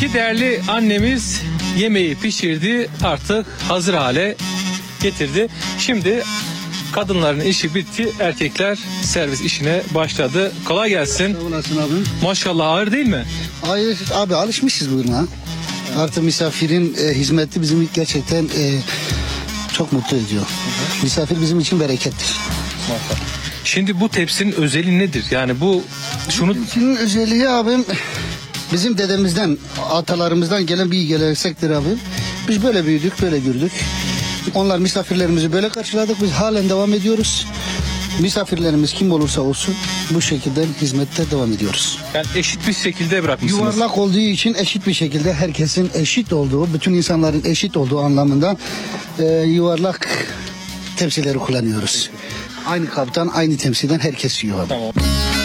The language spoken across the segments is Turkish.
İki değerli annemiz yemeği pişirdi, artık hazır hale getirdi. Şimdi kadınların işi bitti, erkekler servis işine başladı. Kolay gelsin. Sağ olasın abi. Maşallah, ağır değil mi? Hayır abi, alışmışız buna. Artık misafirin hizmeti bizim gerçekten çok mutlu ediyor. Misafir bizim için berekettir. Şimdi bu tepsinin özelliği nedir? Yani bu şunu Tepsinin özelliği abim bizim dedemizden, atalarımızdan gelen bir gelenektir abim. Biz böyle büyüdük, böyle gördük. Onlar misafirlerimizi böyle karşıladık. Biz halen devam ediyoruz. Misafirlerimiz kim olursa olsun bu şekilde hizmette devam ediyoruz. yani eşit bir şekilde bırakmışsınız. Yuvarlak olduğu için eşit bir şekilde herkesin eşit olduğu, bütün insanların eşit olduğu anlamında yuvarlak tepsileri kullanıyoruz. Aynı kaptan, aynı temsilden herkes yiyor abi. Tamam.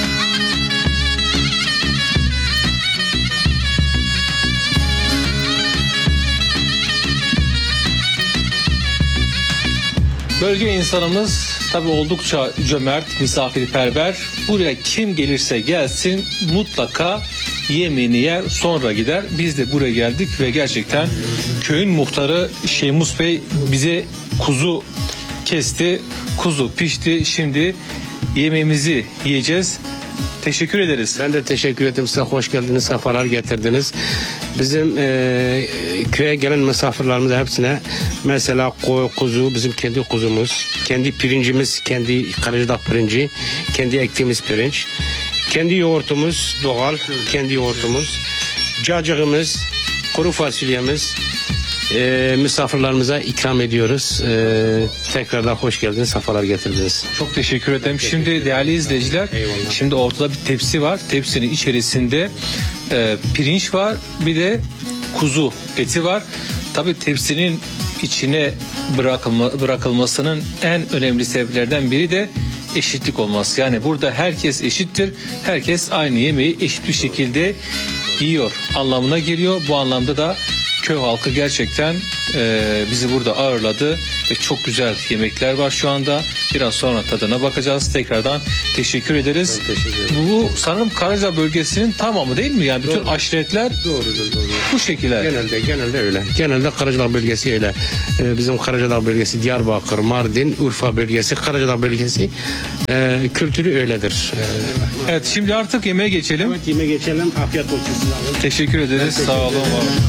Bölge insanımız tabii oldukça cömert, misafirperver. Buraya kim gelirse gelsin mutlaka yemeğini yer, sonra gider. Biz de buraya geldik ve gerçekten köyün muhtarı Şeymus Bey bize kuzu kesti, kuzu pişti. Şimdi yemeğimizi yiyeceğiz. Teşekkür ederiz. Ben de teşekkür ederim, size hoş geldiniz, sefalar getirdiniz. Bizim köye gelen misafirlerimize hepsine mesela kuzu, bizim kendi kuzumuz, kendi pirincimiz, kendi Karacadağ pirinci, kendi ektiğimiz pirinç, kendi yoğurtumuz doğal, kendi yoğurtumuz, cacığımız, kuru fasulyemiz, misafirlerimize ikram ediyoruz. Tekrardan hoş geldiniz, sefalar getirdiniz. Çok teşekkür ederim. Şimdi değerli izleyiciler, Eyvallah. şimdi ortada bir tepsi var. Tepsinin içerisinde pirinç var, bir de kuzu eti var. Tabii tepsinin içine bırakılmasının en önemli sebeplerden biri de eşitlik olması. Yani burada herkes eşittir. Herkes aynı yemeği eşit bir şekilde yiyor anlamına geliyor. Bu anlamda da köy halkı gerçekten bizi burada ağırladı ve çok güzel yemekler var şu anda. Biraz sonra tadına bakacağız. Tekrardan teşekkür ederiz. Ben teşekkür ederim. Bu sanırım Karacadağ bölgesinin tamamı değil mi? Yani bütün Doğru. aşiretler Doğru. bu şekilde. Genelde öyle. Genelde Karacadağ bölgesi öyle. Bizim Karacadağ bölgesi, Diyarbakır, Mardin, Urfa bölgesi, Karacadağ bölgesi kültürü öyledir. Evet, şimdi artık yemeğe geçelim. Evet, yeme geçelim. Afiyet olsun size. Teşekkür ederiz. Sağ olun. Var olun.